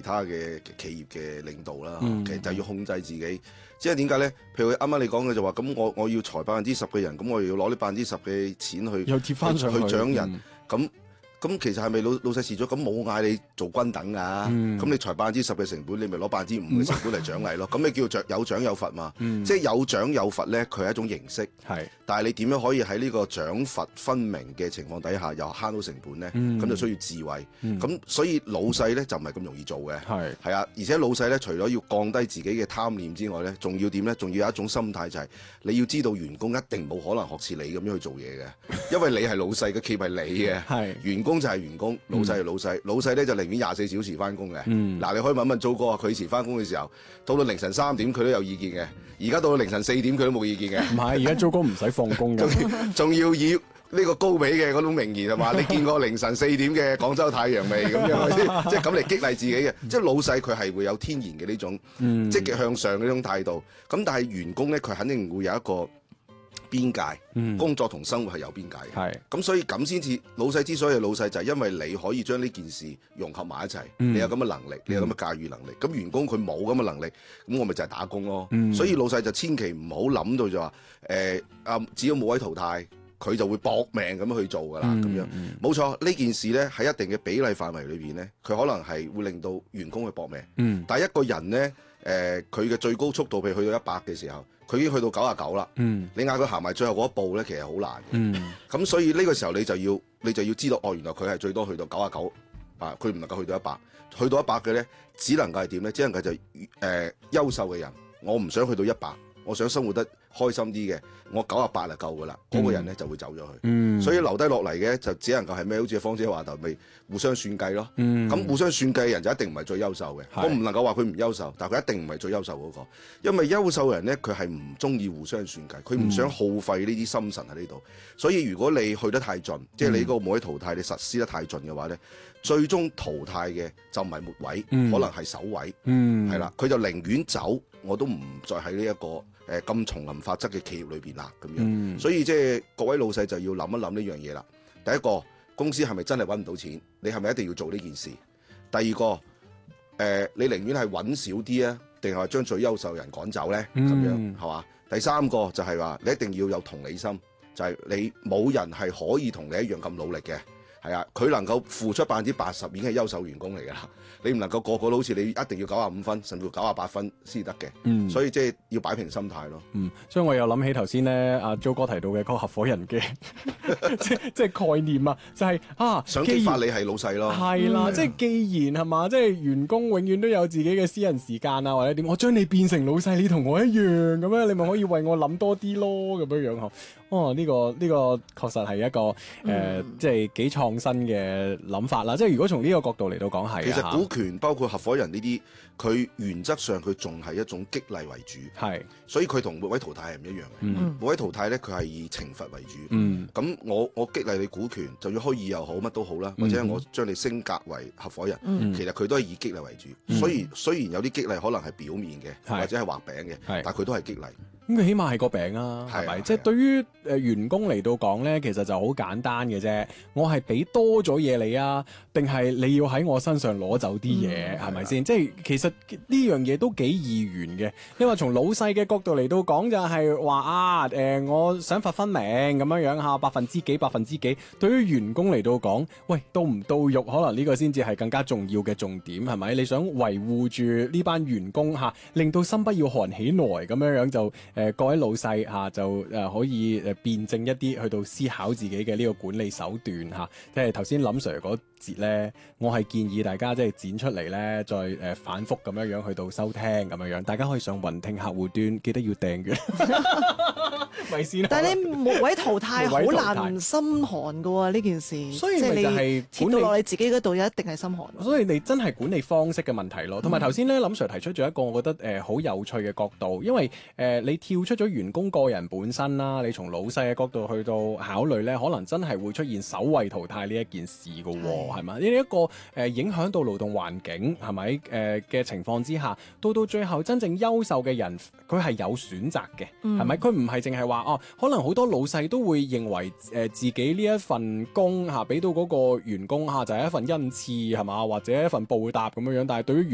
他嘅企業嘅領導啦，其實就要控制自己。即係點解咧？譬如啱啱你講嘅就話，咁我要裁10%嘅人，咁我又要攞呢10%嘅錢去又貼翻上去獎人，咁其實係咪老細蝕咗？咁冇嗌你做均等㗎，咁你裁10%嘅成本，你咪攞5%嘅成本嚟獎勵咯。咁你叫做有獎有罰嘛？即係有獎有罰咧，佢係一種形式。 係， 但係你點樣可以喺呢個獎罰分明嘅情況底下，又慳到成本咧？咁就需要智慧。咁所以老細咧就唔係咁容易做嘅。係啊，而且老細咧除咗要降低自己嘅貪念之外咧，仲要點咧？仲要有一種心態就係你要知道員工一定冇可能學似你咁樣去做嘢嘅，因為你係老細嘅企業係你嘅，員工就係員工，老細係老細，老細咧就寧願24小時翻工嘅。嗱，你可以問問糟哥啊，佢以前翻工嘅時候，到凌晨3點佢都有意見嘅，而家到凌晨4點佢都冇意見嘅。 唔係，而家糟哥唔使放工嘅， 仲要以呢個高比嘅嗰種名言係嘛？你見過凌晨4點嘅廣州太陽未？咁樣即係咁嚟激勵自己嘅。即係老細佢係會有天然嘅呢種積極向上嘅呢種態度。咁但係員工咧，佢肯定會有一個邊界，工作同生活係有邊界嘅。咁所以咁先至老細之所以係老細，就係因為你可以將呢件事融合埋一齊，你有咁嘅能力，你有咁嘅駕馭能力。咁員工佢冇咁嘅能力，咁我咪就係打工咯。所以老細就千祈唔好諗到就話只要冇位淘汰，佢就會搏命咁樣去做㗎啦。咁樣冇錯，呢件事咧喺一定嘅比例範圍裏邊咧，佢可能係會令到員工去搏命。但係一個人咧，佢嘅最高速度譬如去到100嘅時候，佢已經去到99啦。你嗌佢行埋最後嗰一步咧，其實好難嘅。咁所以呢個時候你就要知道，原來佢係最多去到99啊，佢唔能夠去到100。去到100嘅咧，只能夠係點咧？只能夠就優秀嘅人，我唔想去到100，我想生活得開心啲嘅，我98就夠㗎啦。嗰個人咧就會走咗去。所以留低落嚟嘅就只能夠係咩？好似芳姐話就咪互相算計咯。咁互相算計嘅人就一定唔係最優秀嘅。我唔能夠話佢唔優秀，但係佢一定唔係最優秀嗰個。因為優秀人咧，佢係唔中意互相算計，佢唔想耗費呢啲心神喺呢度。所以如果你去得太盡，即係你嗰個冇位淘汰，你實施得太盡嘅話咧，最終淘汰嘅就唔係末位，可能係首位。係啦，佢就寧願走，我都唔再喺呢一個咁叢林法則嘅企業裏邊啦，咁樣。所以即係各位老細就要諗一諗呢樣嘢啦。第一個，公司係咪真係揾唔到錢？你係咪一定要做呢件事？第二個，你寧願係揾少啲啊，定係話將最優秀人趕走咧？咁樣係嘛？第三個就係話你一定要有同理心，就係你冇人係可以同你一樣咁努力嘅。係啊，佢能夠付出80%已經係優秀員工嚟㗎啦。你唔能夠個個都好似你一定要95分，甚至乎98分先得嘅。所以即係要擺平心態咯。 所以我又諗起頭先咧，阿 Jo 哥提到嘅嗰個合夥人嘅即係概念啊，就係想激發你係老細咯。 係啦，即係既然係嘛，即係員工永遠都有自己嘅私人時間啊，或者點，我將你變成老細，你同我一樣咁樣，你咪可以為我諗多啲咯，咁樣樣嗬。呢個確實係一個即係幾創新嘅諗法啦。即係如果從呢個角度嚟到講係， 其實股權包括合夥人呢啲，佢原則上佢仲係一種激勵為主，所以佢同末位淘汰係唔一樣嘅。末位淘汰咧，佢係以懲罰為主。咁我激勵你股權，就算虛擬又好，乜都好啦，或者我將你升格為合夥人，其實佢都係以激勵為主。雖然有啲激勵可能係表面嘅，或者係畫餅嘅，但係佢都係激勵。 咁佢起碼係個餅啊，係咪？即係對於員工嚟到講咧，其實就好簡單嘅啫。我係俾多咗嘢你啊，定係你要喺我身上攞走啲嘢，係咪先？即係其實呢樣嘢都幾二元嘅。因為從老細嘅角度嚟到講，就係話我想罰分明咁樣樣嚇，幾%。對於員工嚟到講，喂，到唔到肉，可能呢個先至係更加重要嘅重點，係咪？你想維護住呢班員工嚇，令到心不要寒起來咁樣樣就。各位老細就可以辯證一啲去到思考自己嘅呢個管理手段嚇，即係頭先林 Sir 嗰節咧，我係建議大家即係剪出嚟咧，再反覆咁樣樣去到收聽咁樣樣，大家可以上雲聽客戶端，記得要訂閱。咪先。但係你末位淘汰好難心寒噶喎呢件事，所以咪就係切到落你自己嗰度，一定係心寒。所以你真係管理方式嘅問題咯。同埋頭先咧，林 Sir 提出咗一個我覺得好有趣嘅角度，因為你跳出咗員工個人本身啦，你從老細嘅角度去到考慮咧，可能真係會出現首位淘汰呢一件事噶喎，係嘛？呢一個影響到勞動環境係咪嘅情況之下，到最後真正優秀嘅人，佢係有選擇嘅，係咪？佢唔係淨係話可能好多老細都會認為自己呢一份工俾到嗰個員工就係一份恩賜係嘛，或者一份報答咁樣樣，但係對於